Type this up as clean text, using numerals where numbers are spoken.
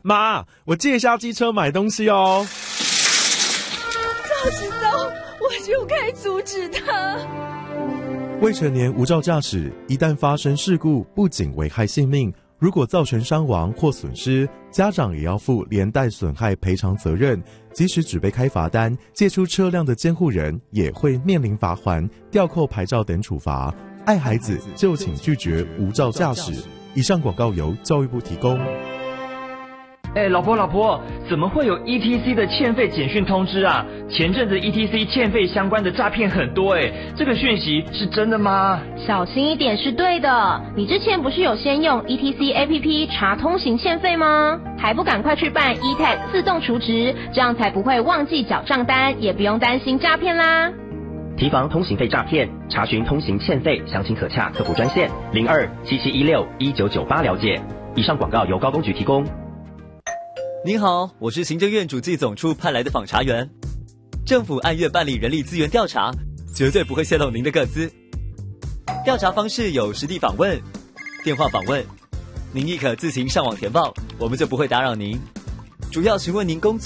妈，我借一下机车买东西哦。 早知道我就该阻止他。 未成年无照驾驶，一旦发生事故，不仅危害性命，如果造成伤亡或损失，家长也要负连带损害赔偿责任。即使只被开罚单，借出车辆的监护人也会面临罚锾、吊扣牌照等处罚。爱孩子就请拒绝无照驾驶。以上广告由教育部提供。 老婆，怎么会有 ETC 的欠费简讯通知啊？前阵子 ETC 欠费相关的诈骗很多这个讯息是真的吗？ 小心一点是对的。你之前不是有先用 ETC APP 查通行欠费吗？还不赶快去办 eTag 自动储值，这样才不会忘记缴账单，也不用担心诈骗啦。 提防通行费诈骗，查询通行欠费，详情可洽客服专线0277161998了解。以上广告由高工局提供。 您好，我是行政院主计总处派来的访查员。政府按月办理人力资源调查，绝对不会泄露您的个资。调查方式有实地访问、电话访问，您亦可自行上网填报，我们就不会打扰您。主要询问您工作